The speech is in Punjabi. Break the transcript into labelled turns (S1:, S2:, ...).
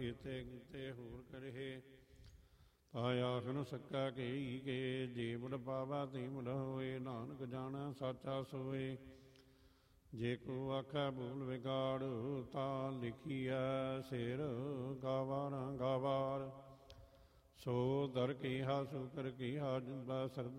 S1: ਕੀਤੇ ਕੀਤੇ ਹੋਰ ਕਰੇ। ਤਾ ਆਖਨ ਸਕਾ ਕਹੀ ਕੇ ਜੇ ਮੁੜ ਪਾਵਾ ਤੀ ਮੁੜ ਹੋਏ। ਨਾਨਕ ਜਾਣਾ ਸਾਚਾ ਸੋਏ। ਜੇ ਕੋ ਆਖੈ ਭੂਲ ਵਿਗਾੜ ਤਾ ਲਿਖੀਐ ਸਿਰ ਗਾਵਾਰ ਗਾਵਾਰ। ਸੋ ਦਰ ਕੀਹਾ ਸੋ ਕਰ ਕੀਹਾ ਜਿੰਦਾ ਸਰਬ